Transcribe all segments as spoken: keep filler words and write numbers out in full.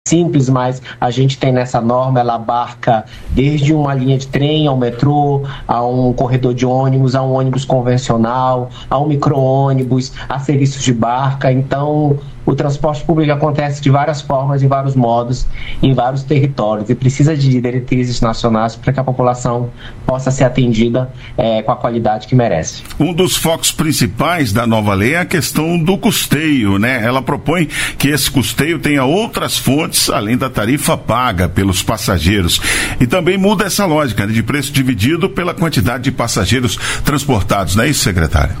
simples, mas a gente tem nessa norma, ela abarca desde uma linha de trem ao metrô, a um corredor de ônibus, a um ônibus convencional, a um micro-ônibus, a serviços de barca. Então, o transporte público acontece de várias formas, de vários modos, em vários territórios, e precisa de diretrizes nacionais para que a população possa ser atendida é, com a qualidade que merece. Um dos focos principais da nova lei é a questão do custeio, né? Ela propõe que esse custeio tenha outras fontes, além da tarifa paga pelos passageiros. E também muda essa lógica, né, de preço dividido pela quantidade de passageiros transportados, não é isso, secretário?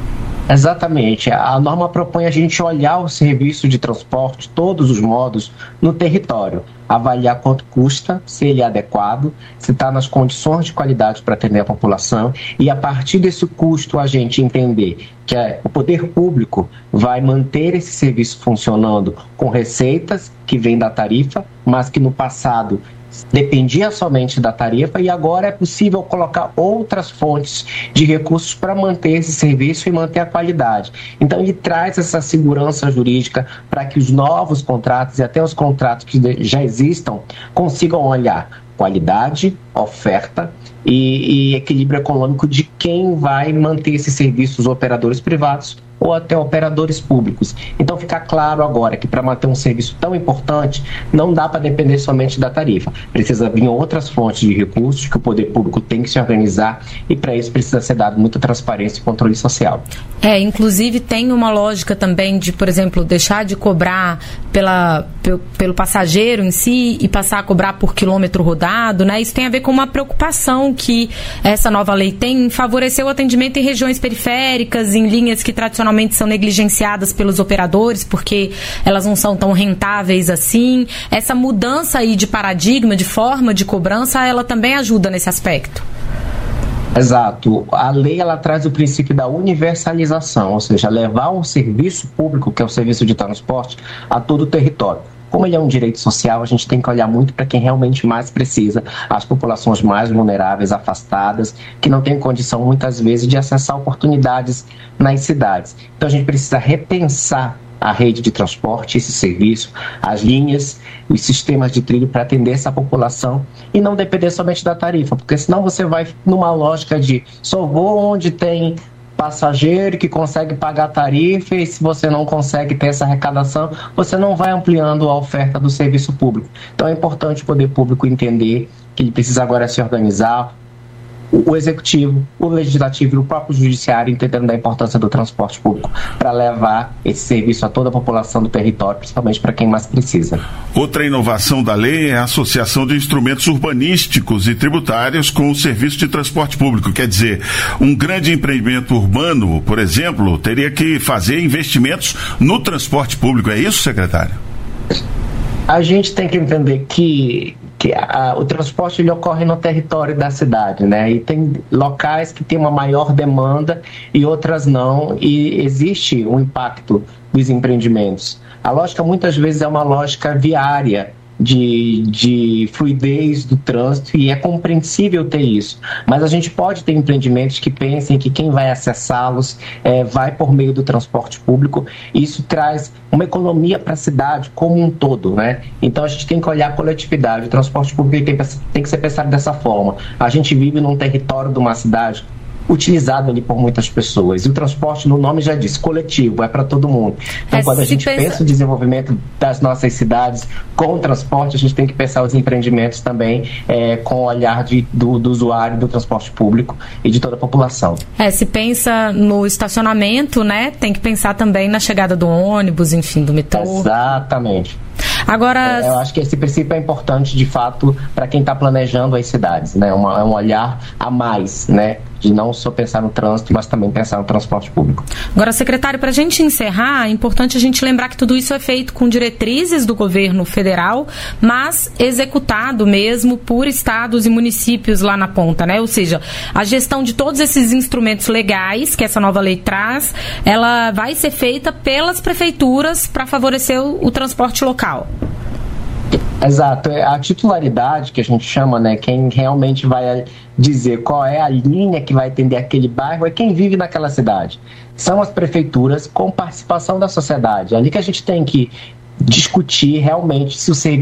Exatamente. A norma propõe a gente olhar o serviço de transporte, todos os modos, no território, avaliar quanto custa, se ele é adequado, se está nas condições de qualidade para atender a população, e a partir desse custo a gente entender que é, o poder público vai manter esse serviço funcionando com receitas que vêm da tarifa, mas que no passado dependia somente da tarifa, e agora é possível colocar outras fontes de recursos para manter esse serviço e manter a qualidade. Então ele traz essa segurança jurídica para que os novos contratos e até os contratos que já existam consigam olhar qualidade, oferta e, e equilíbrio econômico de quem vai manter esses serviços, operadores privados ou até operadores públicos. Então fica claro agora que para manter um serviço tão importante, não dá para depender somente da tarifa. Precisa vir outras fontes de recursos que o poder público tem que se organizar, e para isso precisa ser dado muita transparência e controle social. É, inclusive tem uma lógica também de, por exemplo, deixar de cobrar pela, pelo, pelo passageiro em si e passar a cobrar por quilômetro rodado, né? Isso tem a ver com uma preocupação que essa nova lei tem em favorecer o atendimento em regiões periféricas, em linhas que tradicionalmente são negligenciadas pelos operadores, porque elas não são tão rentáveis assim. Essa mudança aí de paradigma, de forma de cobrança, ela também ajuda nesse aspecto. Exato. A lei, ela traz o princípio da universalização, ou seja, levar um serviço público, que é o serviço de transporte, a todo o território. Como ele é um direito social, a gente tem que olhar muito para quem realmente mais precisa, as populações mais vulneráveis, afastadas, que não têm condição, muitas vezes, de acessar oportunidades nas cidades. Então, a gente precisa repensar a rede de transporte, esse serviço, as linhas, os sistemas de trilho para atender essa população e não depender somente da tarifa, porque senão você vai numa lógica de só vou onde tem passageiro que consegue pagar a tarifa, e se você não consegue ter essa arrecadação, você não vai ampliando a oferta do serviço público. Então é importante o poder público entender que ele precisa agora se organizar, o executivo, o legislativo e o próprio judiciário entendendo da importância do transporte público para levar esse serviço a toda a população do território, principalmente para quem mais precisa. Outra inovação da lei é a associação de instrumentos urbanísticos e tributários com o serviço de transporte público. Quer dizer, um grande empreendimento urbano, por exemplo, teria que fazer investimentos no transporte público. É isso, secretário? A gente tem que entender que que a, o transporte ele ocorre no território da cidade, né? E tem locais que têm uma maior demanda e outras não, e existe um impacto dos empreendimentos. A lógica muitas vezes é uma lógica viária, de, de fluidez do trânsito, e é compreensível ter isso. Mas a gente pode ter empreendimentos que pensem que quem vai acessá-los é, vai por meio do transporte público. Isso traz uma economia para a cidade como um todo, né? Então a gente tem que olhar a coletividade. O transporte público tem, tem que ser pensado dessa forma. A gente vive num território de uma cidade utilizado ali por muitas pessoas. E o transporte, no nome já diz, coletivo, é para todo mundo. Então, é, quando a gente pensa... pensa o desenvolvimento das nossas cidades com o transporte, a gente tem que pensar os empreendimentos também é, com o olhar de, do, do usuário do transporte público e de toda a população. É, se pensa no estacionamento, né? Tem que pensar também na chegada do ônibus, enfim, do metrô. Exatamente. Agora... É, eu acho que esse princípio é importante, de fato, para quem está planejando as cidades, né? Uma, é um olhar a mais, né? De não só pensar no trânsito, mas também pensar no transporte público. Agora, secretário, para a gente encerrar, é importante a gente lembrar que tudo isso é feito com diretrizes do governo federal, mas executado mesmo por estados e municípios lá na ponta, né? Ou seja, a gestão de todos esses instrumentos legais que essa nova lei traz, ela vai ser feita pelas prefeituras para favorecer o, o transporte local. Exato, a titularidade que a gente chama, né, quem realmente vai dizer qual é a linha que vai atender aquele bairro é quem vive naquela cidade. São as prefeituras com participação da sociedade. É ali que a gente tem que discutir realmente se o serviço